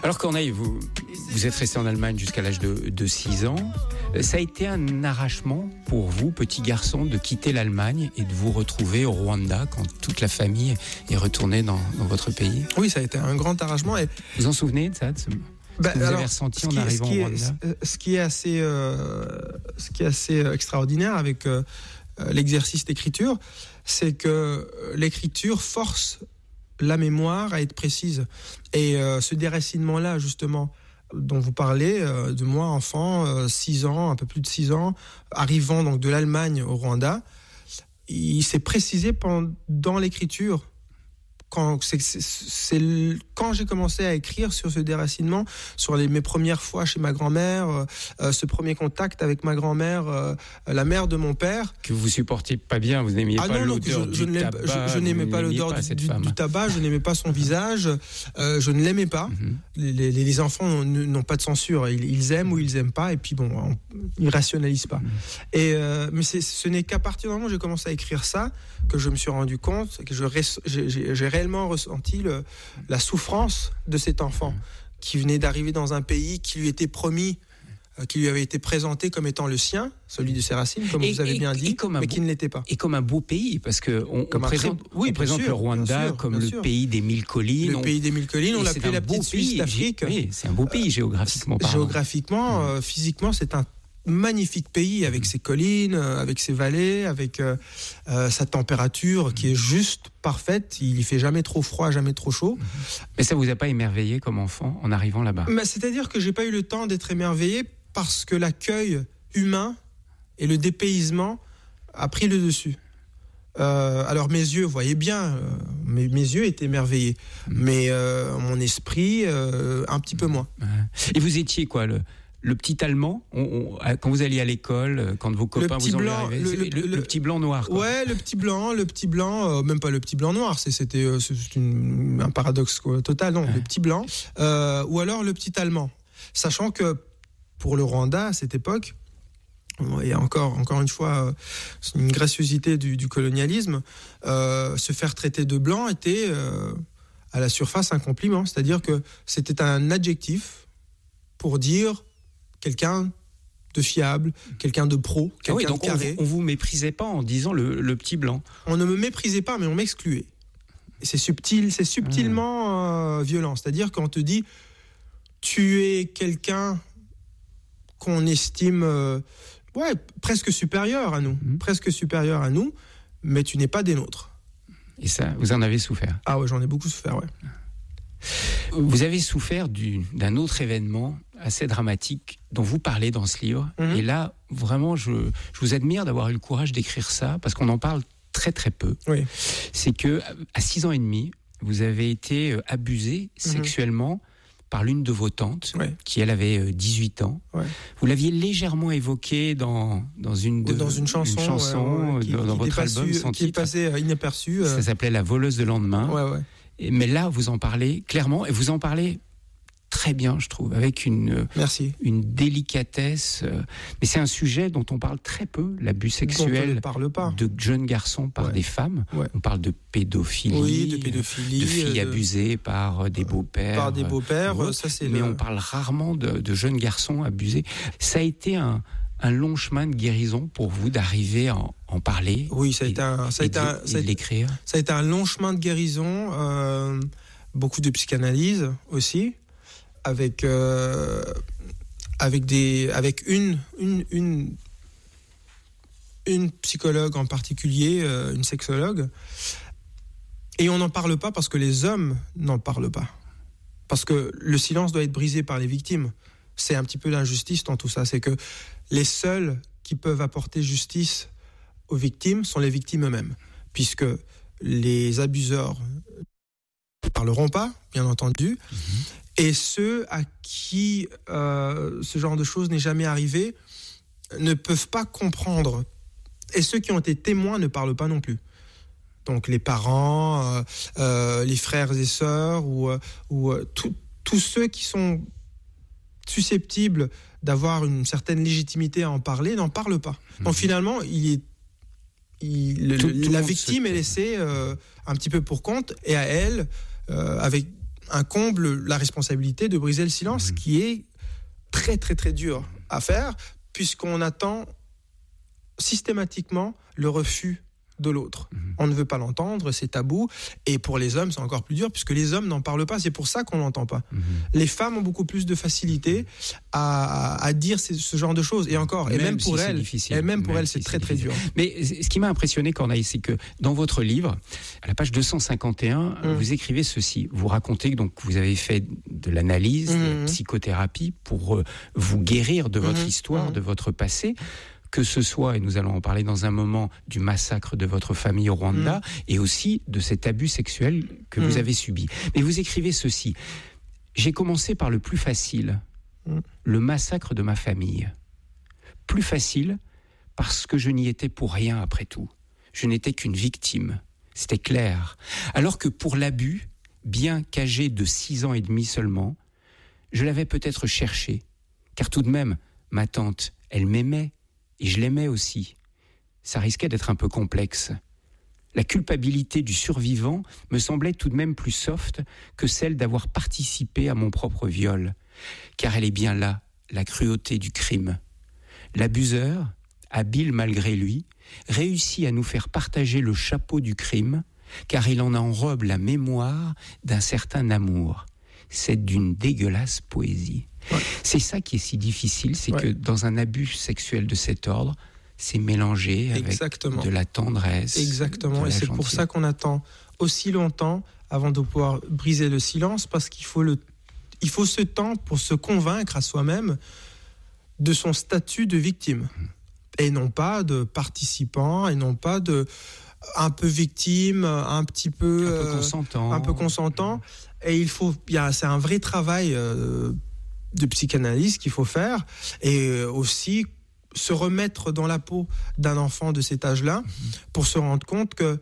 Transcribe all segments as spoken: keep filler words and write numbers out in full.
Alors Corneille, vous, vous êtes resté en Allemagne jusqu'à l'âge de, de six ans. Ça a été un arrachement pour vous, petit garçon, de quitter l'Allemagne et de vous retrouver au Rwanda quand toute la famille est retournée dans, dans votre pays? Oui, ça a été un grand arrachement. Et... Vous en souvenez de ça, de ce... Bah, que vous alors, avez ressenti qui, en arrivant qui au Rwanda? est, Ce qui est assez, euh, ce qui est assez extraordinaire avec euh, l'exercice d'écriture, c'est que l'écriture force la mémoire à être précise. Et euh, ce déracinement-là, justement, dont vous parlez, euh, de moi, enfant, euh, six ans, un peu plus de six ans, arrivant donc de l'Allemagne au Rwanda, il s'est précisé pendant l'écriture. Quand, c'est, c'est, c'est, quand j'ai commencé à écrire sur ce déracinement, sur les, mes premières fois chez ma grand-mère, euh, ce premier contact avec ma grand-mère, euh, la mère de mon père. Que vous supportiez pas bien, vous n'aimiez ah pas non, l'odeur non, je, du je tabac. Je, je n'aimais pas l'odeur pas du, du, du tabac, je n'aimais pas son visage, euh, je ne l'aimais pas. Mm-hmm. Les, les, les enfants n'ont pas de censure, ils, ils aiment ou ils n'aiment pas, et puis bon, on, ils rationalisent pas. Mm-hmm. Et, euh, mais c'est, ce n'est qu'à partir du moment où j'ai commencé à écrire ça, que je me suis rendu compte, que je, j'ai, j'ai, j'ai réellement ressenti le, la souffrance de cet enfant qui venait d'arriver dans un pays qui lui était promis, euh, qui lui avait été présenté comme étant le sien, celui de ses racines, comme et, vous avez et, bien dit, mais beau, qui ne l'était pas. Et comme un beau pays, parce qu'on on présente, très, oui, on présente sûr, le Rwanda sûr, comme le sûr. pays des mille collines. Le on, pays des mille collines, on l'appelait la petite Suisse d'Afrique. Oui, c'est un beau pays euh, géographiquement parlant. Géographiquement, euh, physiquement, c'est un magnifique pays avec ses collines, avec ses vallées, avec euh, euh, sa température qui est juste parfaite. Il ne fait jamais trop froid, jamais trop chaud. Mais ça ne vous a pas émerveillé comme enfant en arrivant là-bas? Mais c'est-à-dire que je n'ai pas eu le temps d'être émerveillé parce que l'accueil humain et le dépaysement a pris le dessus. Euh, alors mes yeux voyaient bien, euh, mes, mes yeux étaient émerveillés, mais euh, mon esprit euh, un petit peu moins. Et vous étiez quoi, le Le petit allemand, on, on, quand vous alliez à l'école, quand vos copains vous ont arrivé, le, le, le, le petit blanc noir. Quoi. Ouais, le petit blanc, le petit blanc, euh, même pas le petit blanc noir, c'est, c'était euh, c'est une, un paradoxe quoi, total, non, ouais. Le petit blanc, euh, ou alors le petit allemand. Sachant que pour le Rwanda, à cette époque, et encore, encore une fois, c'est une graciosité du, du colonialisme, euh, se faire traiter de blanc était euh, à la surface un compliment, c'est-à-dire que c'était un adjectif pour dire quelqu'un de fiable, quelqu'un de pro, quelqu'un ah oui, donc de carré. On, on vous méprisait pas en disant le, le petit blanc. On ne me méprisait pas, mais on m'excluait. Et c'est subtil, c'est subtilement euh, violent. C'est-à-dire qu'on te dit, tu es quelqu'un qu'on estime, euh, ouais, presque supérieur à nous, mmh. presque supérieur à nous, mais tu n'es pas des nôtres. Et ça, vous en avez souffert? Ah ouais, j'en ai beaucoup souffert, ouais. Vous avez souffert du, d'un autre événement assez dramatique dont vous parlez dans ce livre. Mmh. Et là, vraiment, je, je vous admire d'avoir eu le courage d'écrire ça, parce qu'on en parle très très peu. Oui. C'est que à six ans et demi, vous avez été abusé mmh. sexuellement par l'une de vos tantes, ouais. qui elle avait dix-huit ans. Ouais. Vous l'aviez légèrement évoqué dans, dans, une, de, dans une chanson, une chanson ouais, ouais, qui, dans, dans qui votre album su, sans qui titre. Est passé inaperçu. Ça euh... s'appelait La voleuse de lendemain. Ouais, ouais. Mais là, vous en parlez clairement, et vous en parlez très bien, je trouve, avec une, Merci. une délicatesse. Mais c'est un sujet dont on parle très peu, l'abus sexuel parle pas. de jeunes garçons par ouais. des femmes. Ouais. On parle de pédophilie, oui, de, pédophilie, de filles de... abusées par des beaux-pères. Par des beaux-pères, ça c'est Mais le... on parle rarement de, de jeunes garçons abusés. Ça a été un... un long chemin de guérison pour vous d'arriver à en, en parler. Oui, ça a et, été un, ça a été un, de, ça a été, l'écrire. Ça a été un long chemin de guérison, euh, beaucoup de psychanalyse aussi, avec euh, avec des, avec une une une une psychologue en particulier, euh, une sexologue. Et on n'en parle pas parce que les hommes n'en parlent pas, parce que le silence doit être brisé par les victimes. C'est un petit peu l'injustice dans tout ça, c'est que les seuls qui peuvent apporter justice aux victimes sont les victimes eux-mêmes, puisque les abuseurs ne parleront pas, bien entendu, mmh. et ceux à qui euh, ce genre de choses n'est jamais arrivé ne peuvent pas comprendre, et ceux qui ont été témoins ne parlent pas non plus. Donc les parents, euh, euh, les frères et sœurs, ou, ou euh, tous ceux qui sont susceptibles d'avoir une certaine légitimité à en parler, n'en parlent pas. Mmh. Donc finalement, il est, il, le, tout, tout la victime est laissée euh, un petit peu pour compte, et à elle, euh, avec incombe la responsabilité de briser le silence, mmh. qui est très très très dur à faire, puisqu'on attend systématiquement le refus de l'autre. Mmh. On ne veut pas l'entendre, c'est tabou. Et pour les hommes, c'est encore plus dur, puisque les hommes n'en parlent pas. C'est pour ça qu'on ne l'entend pas. Mmh. Les femmes ont beaucoup plus de facilité à, à dire ce, ce genre de choses. Et encore, même et même pour si elles, et même pour même elles, c'est si très, c'est très dur. Mais ce qui m'a impressionné, Corneille, c'est que dans votre livre, à la page deux cent cinquante et un, mmh. vous écrivez ceci. Vous racontez que donc, vous avez fait de l'analyse, mmh. de la psychothérapie pour euh, vous guérir de votre mmh. histoire, mmh. de votre passé. Que ce soit, et nous allons en parler dans un moment, du massacre de votre famille au Rwanda, mmh. et aussi de cet abus sexuel que mmh. vous avez subi. Mais vous écrivez ceci. J'ai commencé par le plus facile, mmh. le massacre de ma famille. Plus facile parce que je n'y étais pour rien après tout. Je n'étais qu'une victime. C'était clair. Alors que pour l'abus, bien qu'âgé de six ans et demi seulement, je l'avais peut-être cherché. Car tout de même, ma tante, elle m'aimait. Et je l'aimais aussi. Ça risquait d'être un peu complexe. La culpabilité du survivant me semblait tout de même plus soft que celle d'avoir participé à mon propre viol. Car elle est bien là, la cruauté du crime. L'abuseur, habile malgré lui, réussit à nous faire partager le chapeau du crime, car il en enrobe la mémoire d'un certain amour. C'est d'une dégueulasse poésie. Ouais. C'est ça qui est si difficile, c'est ouais. que dans un abus sexuel de cet ordre, c'est mélangé avec Exactement. de la tendresse. Exactement, et c'est gentillesse. Pour ça qu'on attend aussi longtemps avant de pouvoir briser le silence, parce qu'il faut, le, il faut ce temps pour se convaincre à soi-même de son statut de victime, mmh. et non pas de participant, et non pas de un peu victime, un petit peu, un peu consentant. Euh, un peu consentant. Mmh. Et il faut, il y a, c'est un vrai travail euh, de psychanalyse qu'il faut faire, et aussi se remettre dans la peau d'un enfant de cet âge-là, mmh. pour se rendre compte que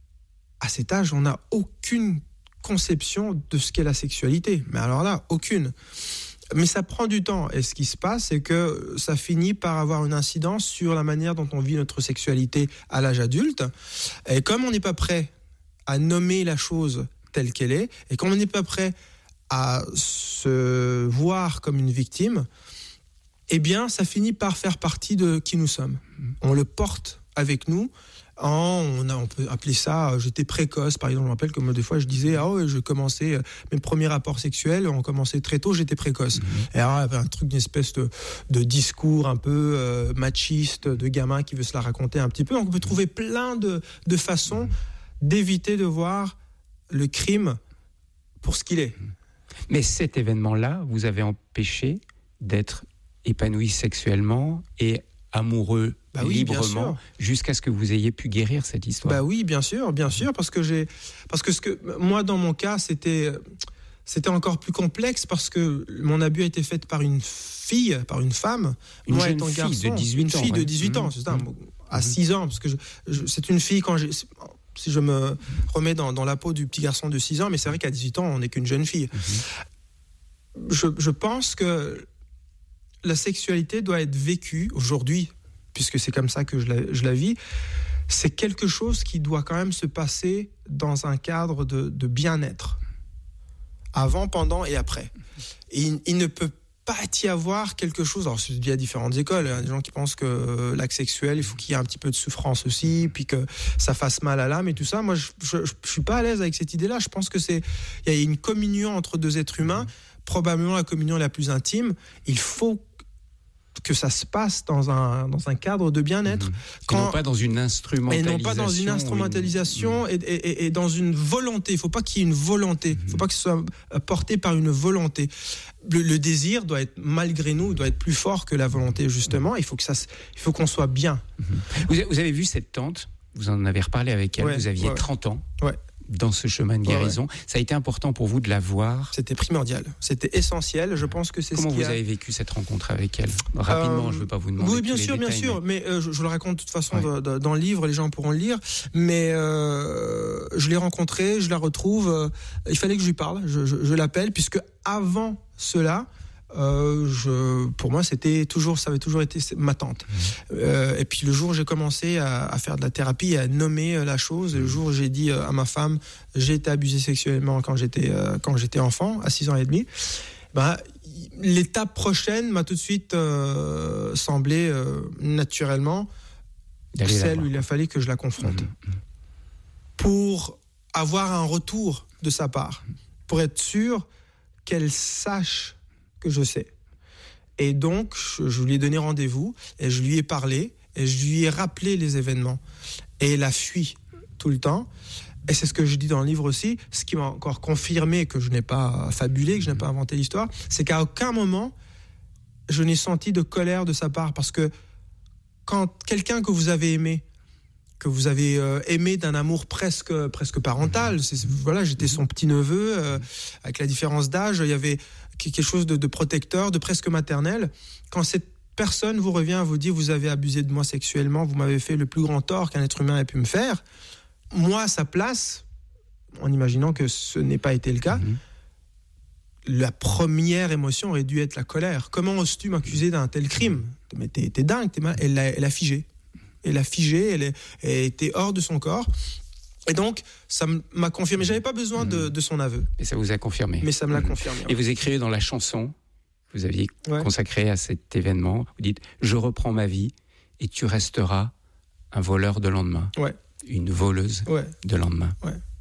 à cet âge, on n'a aucune conception de ce qu'est la sexualité. Mais alors là, aucune. Mais ça prend du temps. Et ce qui se passe, c'est que ça finit par avoir une incidence sur la manière dont on vit notre sexualité à l'âge adulte. Et comme on n'est pas prêt à nommer la chose telle qu'elle est, et comme on n'est pas prêt à se voir comme une victime, eh bien, ça finit par faire partie de qui nous sommes. On le porte avec nous. En, on, a, on peut appeler ça, euh, j'étais précoce, par exemple. Je me rappelle que moi, des fois, je disais, ah ouais, je commençais, euh, mes premiers rapports sexuels ont commencé très tôt, j'étais précoce. Mmh. Et alors, il y avait un truc, une espèce de, de discours un peu euh, machiste, de gamin qui veut se la raconter un petit peu. Donc, on peut trouver plein de, de façons mmh. d'éviter de voir le crime pour ce qu'il est. Mais cet événement-là vous avez empêché d'être épanoui sexuellement et amoureux bah oui, librement jusqu'à ce que vous ayez pu guérir cette histoire. Bah oui, bien sûr, bien sûr, parce que j'ai, parce que ce que moi dans mon cas c'était, c'était encore plus complexe parce que mon abus a été fait par une fille, par une femme, une moi jeune étant fille garçon, de dix-huit une ans, fille ouais. de dix-huit mmh. ans, c'est ça, mmh. à six ans, parce que je, je, c'est une fille quand j'ai. Si je me remets dans, dans la peau du petit garçon de six ans, mais c'est vrai qu'à dix-huit ans, on n'est qu'une jeune fille. Mmh. Je, je pense que la sexualité doit être vécue aujourd'hui, puisque c'est comme ça que je la, je la vis, c'est quelque chose qui doit quand même se passer dans un cadre de, de bien-être. Avant, pendant et après. Et il, il ne peut pas y avoir quelque chose, alors il y a différentes écoles, il y a des gens qui pensent que l'acte sexuel, il faut qu'il y ait un petit peu de souffrance aussi, puis que ça fasse mal à l'âme et tout ça. Moi, je ne suis pas à l'aise avec cette idée-là. Je pense que c'est, il y a une communion entre deux êtres humains, probablement la communion la plus intime. Il faut que ça se passe dans un, dans un cadre de bien-être. Mmh. Quand, et non pas dans une instrumentalisation. Et non pas dans une instrumentalisation une... Et, et, et dans une volonté. Il ne faut pas qu'il y ait une volonté. Il mmh. ne faut pas que ce soit porté par une volonté. Le, le désir doit être, malgré nous, doit être plus fort que la volonté, justement. Il faut, que ça, il faut qu'on soit bien. Mmh. Vous, vous avez vu cette tante, vous en avez reparlé avec elle, ouais, vous aviez ouais. trente ans. Ouais. Dans ce chemin de guérison. Ouais, ouais. Ça a été important pour vous de la voir? C'était primordial, c'était essentiel. Je pense que c'est Comment ce qui vous a... avez vécu cette rencontre avec elle? Rapidement, euh, je ne veux pas vous demander. Oui, bien tous sûr, les bien détails, sûr. Mais, mais euh, je, je le raconte de toute façon ouais. de, de, dans le livre, les gens pourront le lire. Mais euh, je l'ai rencontrée, je la retrouve. Euh, il fallait que je lui parle. Je, je, je l'appelle, puisque avant cela, Euh, je, pour moi, c'était toujours, ça avait toujours été ma tante. Mmh. Euh, et puis le jour où j'ai commencé à, à faire de la thérapie, à nommer la chose, mmh. le jour où j'ai dit à ma femme, j'ai été abusé sexuellement quand j'étais euh, quand j'étais enfant, à six ans et demi. Ben, l'étape prochaine m'a tout de suite euh, semblé euh, naturellement D'aller celle où il a fallu que je la confronte mmh. pour avoir un retour de sa part, pour être sûr qu'elle sache que je sais. Et donc, je, je lui ai donné rendez-vous et je lui ai parlé et je lui ai rappelé les événements. Et elle a fui tout le temps. Et c'est ce que je dis dans le livre aussi, ce qui m'a encore confirmé que je n'ai pas fabulé, que je n'ai pas inventé l'histoire, c'est qu'à aucun moment, je n'ai senti de colère de sa part. Parce que quand quelqu'un que vous avez aimé, que vous avez euh, aimé d'un amour presque, presque parental, c'est, voilà, j'étais son petit-neveu, euh, avec la différence d'âge, il y avait quelque chose de, de protecteur, de presque maternel. Quand cette personne vous revient à vous dire « vous avez abusé de moi sexuellement, vous m'avez fait le plus grand tort qu'un être humain ait pu me faire », moi, à sa place, en imaginant que ce n'ait pas été le cas, mmh. la première émotion aurait dû être la colère. Comment oses-tu m'accuser d'un tel crime ? Mais t'es, t'es dingue, t'es mal... elle, l'a, elle a figé. Elle a figé, elle, est, elle était hors de son corps. Et donc, ça m'a confirmé. Je n'avais pas besoin de, de son aveu. Et ça vous a confirmé. Mais ça me l'a mmh. confirmé. Et vous écrivez dans la chanson que vous aviez ouais. consacrée à cet événement, vous dites « Je reprends ma vie et tu resteras un voleur de lendemain. » Ouais. Une voleuse ouais. de lendemain. Ouais.